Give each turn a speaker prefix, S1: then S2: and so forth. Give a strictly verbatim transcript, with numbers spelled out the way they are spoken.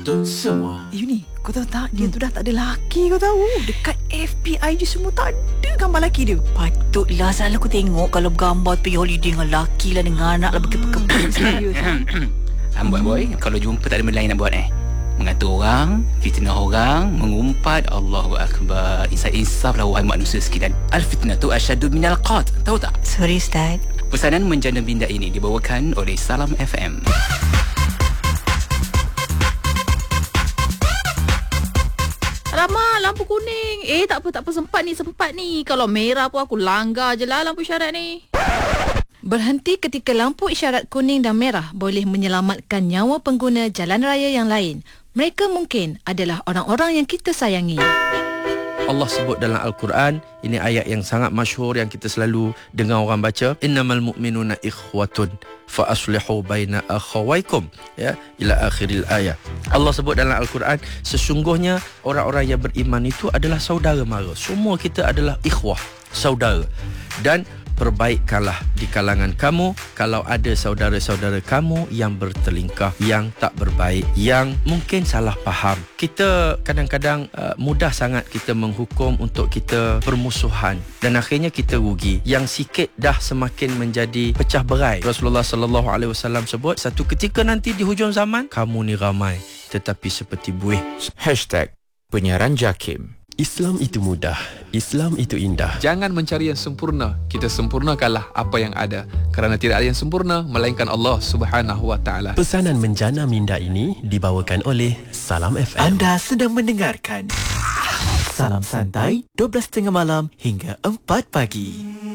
S1: untuk semua.
S2: You ni, kau tahu tak, dia hmm. tu dah tak ada laki, kau tahu. Dekat F B I je semua tak ada gambar laki dia. Patutlah selalu aku tengok kalau bergambar pergi holiday dengan laki lah, dengan anak lah, berkepuk-kepuk. Serius.
S3: Amboi boy, kalau jumpa tak ada benda lain nak buat eh. Mengatur orang, fitnah orang, mengumpat. Allahu Akbar. Insaf-insaf lah wahai manusia sekalian. Al-fitnatu asyaddu minal qat. Tahu tak?
S2: Sorry Ustaz.
S3: Pesanan menjana minda ini dibawakan oleh Salam F M.
S4: Alamak, lampu kuning. Eh, tak apa, tak apa. Sempat ni, sempat ni. Kalau merah pun aku langgar je lah lampu isyarat ni.
S5: Berhenti ketika lampu isyarat kuning dan merah boleh menyelamatkan nyawa pengguna jalan raya yang lain. Mereka mungkin adalah orang-orang yang kita sayangi.
S6: Allah sebut dalam Al-Quran, ini ayat yang sangat masyhur yang kita selalu dengar orang baca, innamal mu'minuna ikhwatun fa aslihu baina akhawaykum, ya, ila akhiril ayat. Allah sebut dalam Al-Quran, sesungguhnya orang-orang yang beriman itu adalah saudara mara. Semua kita adalah ikhwah, saudara. Dan perbaikkanlah di kalangan kamu kalau ada saudara-saudara kamu yang bertelingkah, yang tak berbaik, yang mungkin salah faham. Kita kadang-kadang uh, mudah sangat kita menghukum untuk kita permusuhan dan akhirnya kita rugi. Yang sikit dah semakin menjadi pecah berai. Rasulullah sallallahu alaihi wasallam sebut, satu ketika nanti di hujung zaman, kamu ni ramai tetapi seperti buih.
S7: Hashtag Penyiaran Jakim.
S8: Islam itu mudah, Islam itu indah.
S9: Jangan mencari yang sempurna, kita sempurnakanlah apa yang ada. Kerana tidak ada yang sempurna melainkan Allah Subhanahu Wa Taala.
S8: Pesanan menjana minda ini dibawakan oleh Salam F M.
S1: Anda sedang mendengarkan Salam Santai, dua belas tiga puluh malam hingga empat pagi.